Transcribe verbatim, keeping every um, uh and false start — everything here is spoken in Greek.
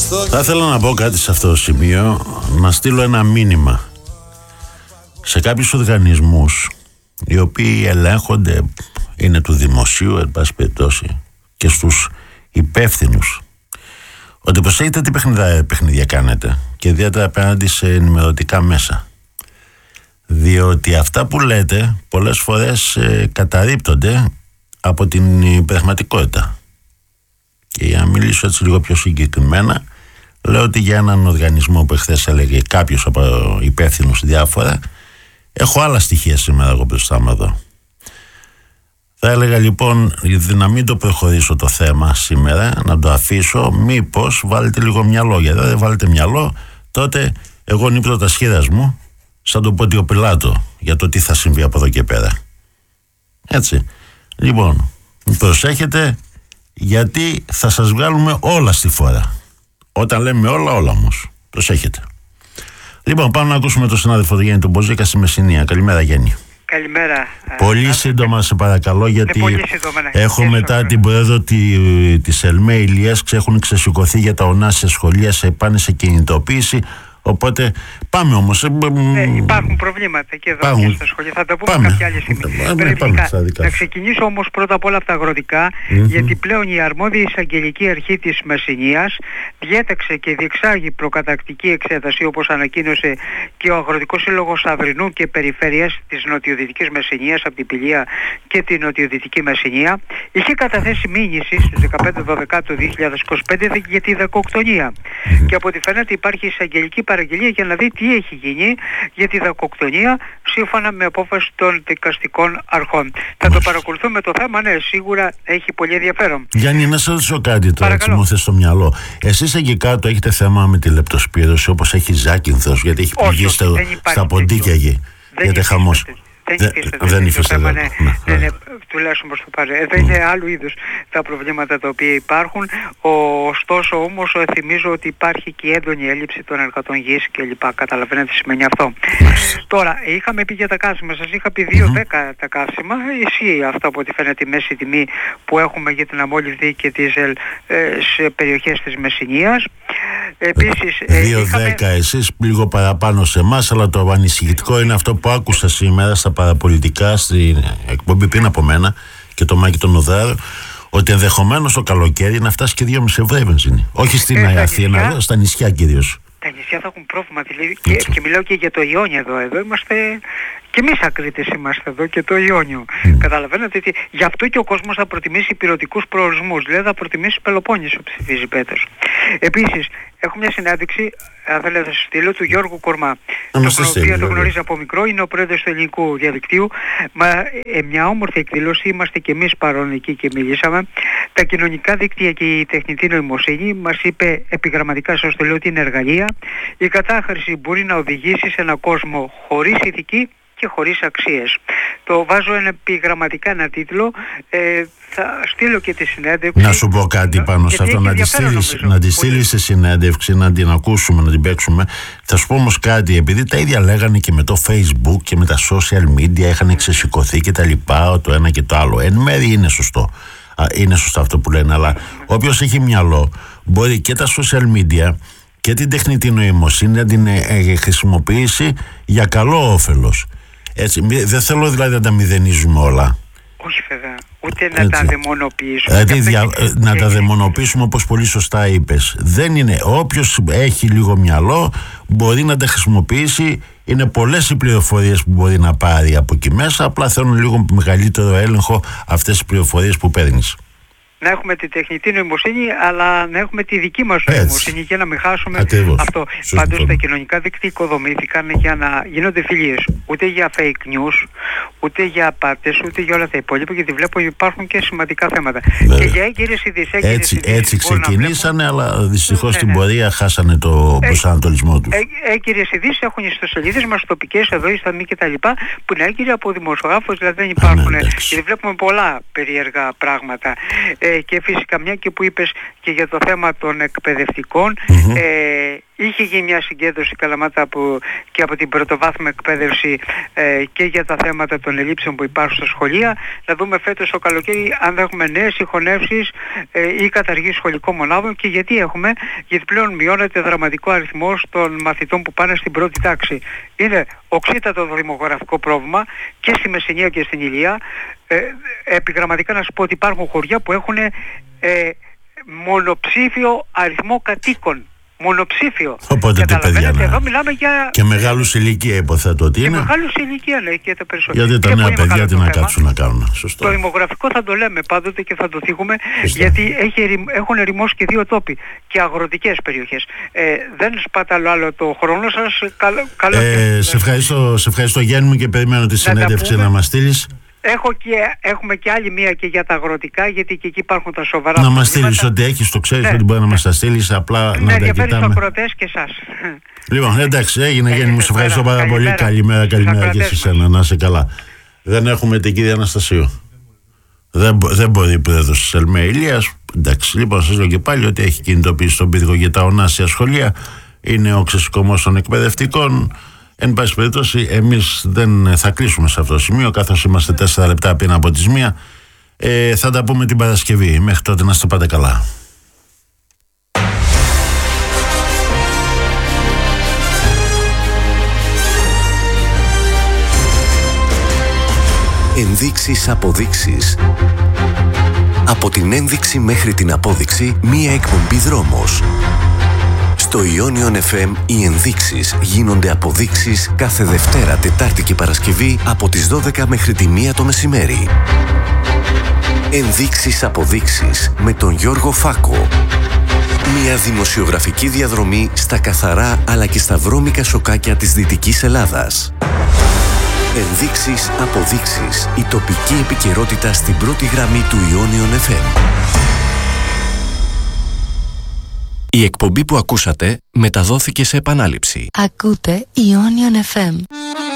Θα ήθελα να πω κάτι σε αυτό το σημείο, να στείλω ένα μήνυμα σε κάποιους οργανισμούς οι οποίοι ελέγχονται, είναι του δημοσίου εν πάση περιπτώσει, και στους υπεύθυνους, ότι προσέχετε τι παιχνιδιά, παιχνιδιά κάνετε, και ιδιαίτερα απέναντι σε ενημερωτικά μέσα, διότι αυτά που λέτε πολλές φορές ε, καταρρίπτονται από την πραγματικότητα. Και για να μιλήσω έτσι λίγο πιο συγκεκριμένα, λέω ότι για έναν οργανισμό που εχθές έλεγε κάποιος από υπεύθυνους διάφορα, έχω άλλα στοιχεία σήμερα εγώ μπροστά μου εδώ. Θα έλεγα λοιπόν, να μην το προχωρήσω το θέμα σήμερα, να το αφήσω, μήπως βάλετε λίγο μυαλό, γιατί δεν βάλετε μυαλό, τότε εγώ νύπτω τα σχέδας μου σαν τον Πόντιο Πιλάτο για το τι θα συμβεί από εδώ και πέρα. Έτσι. Λοιπόν, προσέχετε, γιατί θα σας βγάλουμε όλα στη φορά. Όταν λέμε όλα, όλα όμως. Προσέχετε. Λοιπόν, πάμε να ακούσουμε τον συνάδελφο του Γιάννη τον Μποζίκα στη Μεσσηνία. Καλημέρα, Γιάννη. Καλημέρα. Πολύ σύντομα σε παρακαλώ, γιατί σύντομα, ναι. έχω και μετά την πρόεδρο τη, της ΕΛΜΕ Ηλίας, έχουν ξεσηκωθεί για τα ονάσια σχολεία, σε πάνε σε κινητοποίηση. Οπότε πάμε όμως. Ε, υπάρχουν προβλήματα και εδώ Υπάρχουν. και στα σχολεία. Θα τα πούμε Πάμε. κάποια άλλη στιγμή. Πάμε, να ξεκινήσω όμως πρώτα απ' όλα από τα αγροτικά, mm-hmm. γιατί πλέον η αρμόδια εισαγγελική αρχή της Μεσσηνίας διέταξε και διεξάγει προκατακτική εξέταση, όπως ανακοίνωσε και ο Αγροτικός Σύλλογος Αυρινού και Περιφέρειας της Νοτιοδυτικής Μεσσηνίας από την Πηλία και την Νοτιοδυτική Μεσσηνία. Είχε καταθέσει μήνυση στις δεκαπέντε δώδεκα του δύο χιλιάδες είκοσι πέντε για τη δακοκτονία. Mm-hmm. Και από ό,τι φαίνεται υπάρχει εισαγγελική παραγγελία για να δει τι έχει γίνει για τη δακοκτονία σύμφωνα με απόφαση των δικαστικών αρχών. Θα το παρακολουθούμε το θέμα, ναι, σίγουρα έχει πολύ ενδιαφέρον. Γιάννη, να σας ρωτήσω κάτι τώρα, έτσι μου ήρθε στο μυαλό. Εσείς εκεί κάτω έχετε θέμα με τη λεπτοσπύρωση, όπως έχει Ζάκυνθος, γιατί έχει πληγεί στα ποντίκια εκεί. Γιατί χαμός. Δεν υφίσταται. Δεν υφίσταται. Ναι, ναι, ναι, τουλάχιστον προς το παρόν. Δεν είναι άλλου είδους τα προβλήματα τα οποία υπάρχουν. Ωστόσο όμως θυμίζω ότι υπάρχει και έντονη έλλειψη των εργατών γης και λοιπά. Καταλαβαίνετε τι σημαίνει αυτό. Τώρα, είχαμε πει για τα καύσιμα. Σας είχα πει δύο δέκα τα καύσιμα. Ισχύει αυτό από ό,τι φαίνεται η μέση τιμή που έχουμε για την αμόλυβδη και δίζελ σε περιοχές της Μεσσηνίας. Επίσης, δύο δέκα είχαμε... εσείς λίγο παραπάνω σε εμάς, αλλά το ανησυχητικό είναι αυτό που άκουσα σήμερα στα παραπολιτικά, στην εκπομπή πριν από μένα και το Μάκη τον Οδάρο, ότι ενδεχομένως το καλοκαίρι να φτάσει και δύο κόμμα πέντε ευρώ η βενζίνη. Όχι στην ε, Αθήνα, νησιά, στα νησιά κυρίως. Τα νησιά θα έχουν πρόβλημα, δηλαδή, και, και μιλάω και για το Ιόνιο εδώ. Εδώ είμαστε, και εμείς ακρίτες είμαστε εδώ, και το Ιόνιο. Mm. Καταλαβαίνετε ότι γι' αυτό και ο κόσμος θα προτιμήσει υπηρετικούς προορισμούς, δηλαδή θα προτιμήσει Πελοπόννησο, ψηφίζει Πέτρος. Επίσης, έχω μια συνάντηση, αν θέλετε θα σας στείλω, του Γιώργου Κορμά, τον οποίο το γνωρίζει από μικρό, είναι ο πρόεδρος του ελληνικού διαδικτύου. Μα, ε, μια όμορφη εκδήλωση, είμαστε και εμείς παρόν εκεί και μιλήσαμε. Τα κοινωνικά δίκτυα και η τεχνητή νοημοσύνη, μας είπε επιγραμματικά, σας το λέω, ότι είναι εργαλεία. Η κατάχρηση μπορεί να οδηγήσει σε έναν κόσμο χωρίς ηθική και χωρίς αξίες. Το βάζω ένα επιγραμματικά ένα τίτλο, ε, θα στείλω και τη συνέντευξη. Να σου πω κάτι πάνω σε αυτό, να τη στείλεις, να τη στείλεις σε συνέντευξη, να την ακούσουμε, να την παίξουμε. Θα σου πω όμως κάτι, επειδή τα ίδια λέγανε και με το Facebook και με τα social media, είχαν ξεσηκωθεί και τα λοιπά, το ένα και το άλλο. Εν μέρει είναι σωστό. Είναι σωστό αυτό που λένε, αλλά όποιος έχει μυαλό μπορεί και τα social media και την τεχνητή νοημοσύνη να την ε, χρησιμοποιήσει για καλό όφελος. Έτσι, δεν θέλω δηλαδή να τα μηδενίζουμε όλα. Όχι βέβαια, ούτε να τα δαιμονοποιήσουμε. Δηλαδή δια, να τα δαιμονοποιήσουμε, όπως πολύ σωστά είπες. Δεν είναι, όποιος έχει λίγο μυαλό μπορεί να τα χρησιμοποιήσει. Είναι πολλές οι πληροφορίες που μπορεί να πάρει από εκεί μέσα, απλά θέλουν λίγο μεγαλύτερο έλεγχο αυτές τις πληροφορίες που παίρνεις. Να έχουμε τη τεχνητή νοημοσύνη, αλλά να έχουμε τη δική μας νοημοσύνη για να μην χάσουμε Ακριβώς. αυτό. Πάντως τα κοινωνικά δίκτυα οικοδομήθηκαν για να γίνονται φιλίες. Ούτε για fake news, ούτε για απάτες, ούτε για όλα τα υπόλοιπα, γιατί βλέπω υπάρχουν και σημαντικά θέματα. Βέβαια. Και για έγκυρες ειδήσεις. Έτσι, έτσι ξεκινήσανε, αλλά δυστυχώς ναι, στην ναι. πορεία χάσανε το ε, προσανατολισμό τους. Ε, έγκυρες ειδήσεις έχουν οι ιστοσελίδες μας τοπικές εδώ, οι σταθμοί κτλ. Που είναι έγκυροι από δημοσιογράφους, δηλαδή δεν υπάρχουν. Ναι, γιατί βλέπουμε πολλά περίεργα πράγματα. Ε, και φυσικά μια και που είπες και για το θέμα των εκπαιδευτικών, mm-hmm. ε, είχε γίνει μια συγκέντρωση Καλαμάτα από, και από την πρωτοβάθμια εκπαίδευση ε, και για τα θέματα των ελλείψεων που υπάρχουν στα σχολεία. Να δούμε φέτος το καλοκαίρι αν θα έχουμε νέες συγχωνεύσεις ε, ή καταργήσεις σχολικών μονάδων, και γιατί έχουμε, γιατί πλέον μειώνεται δραματικό αριθμός των μαθητών που πάνε στην πρώτη τάξη. Είναι οξύτατο το δημογραφικό πρόβλημα και στη Μεσσηνία και στην Ηλία. Ε, επιγραμματικά να σου πω ότι υπάρχουν χωριά που έχουν ε, μονοψήφιο αριθμό κατοίκων. Μονοψήφιο. Οπότε τι παιδιά να... Εδώ μιλάμε για... Και μεγάλους ηλικία υποθέτω ότι είναι. Και μεγάλους ηλικία, ναι, και τα περισσότερα. Γιατί τα νέα παιδιά τι να κάτσουν να κάνουν. Σωστό. Το δημογραφικό θα το λέμε πάντοτε και θα το θίγουμε. Σωστό. Γιατί έχει, έχουν ερημώσει και δύο τόποι και αγροτικές περιοχές. Ε, δεν σπαταλώ άλλο το χρόνο σας. Καλό, καλό ε, και... σε, ευχαριστώ, σε ευχαριστώ Γιάννη μου, και περιμένω τη συνέντευξη να, να μας στείλεις. Έχω και, έχουμε και άλλη μία και για τα αγροτικά, γιατί και εκεί υπάρχουν τα σοβαρά. Να μας στείλεις ό,τι έχεις, το ξέρεις, ναι, ότι μπορεί να μας τα στείλεις, απλά ναι, να τα κοιτάμε. ενδιαφέρει στους ακροατές και εσάς. Λοιπόν, εντάξει, έγινε Γέννη μου, σε ευχαριστώ πάρα πολύ. Καλημέρα, καλημέρα και σε εσένα, να είσαι καλά. Δεν έχουμε την κυρία Αναστασίου. Δεν, δεν μπορεί η πρόεδρος της ΕΛΜΕ Ηλίας. Εντάξει, λοιπόν, σας λέω και πάλι ότι έχει κινητοποιήσει τον πύργο για τα ονάσια σχολεία. Είναι ο ξεσηκωμός των εκπαιδευτικών. Εν πάση περιπτώσει, εμείς δεν θα κλείσουμε σε αυτό το σημείο, καθώς είμαστε τέσσερα λεπτά πριν από τις μία. Ε, θα τα πούμε την Παρασκευή. Μέχρι τότε να είστε πάντα καλά. Ενδείξεις, αποδείξεις. Από την ένδειξη μέχρι την απόδειξη, μία εκπομπή δρόμος. Στο Ionion εφ εμ οι ενδείξεις γίνονται αποδείξεις κάθε Δευτέρα, Τετάρτη και Παρασκευή από τις δώδεκα μέχρι τη μία το μεσημέρι. Ενδείξεις, αποδείξεις με τον Γιώργο Φάκο. Μια δημοσιογραφική διαδρομή στα καθαρά αλλά και στα βρώμικα σοκάκια της Δυτικής Ελλάδας. Ενδείξεις, αποδείξεις. Η τοπική επικαιρότητα στην πρώτη γραμμή του Ionion εφ εμ. Η εκπομπή που ακούσατε μεταδόθηκε σε επανάληψη. Ακούτε Ionion εφ εμ.